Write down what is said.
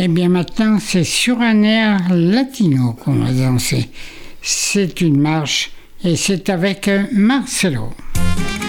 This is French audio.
Et bien maintenant, c'est sur un air latino qu'on va danser. C'est une marche et c'est avec Marcelo.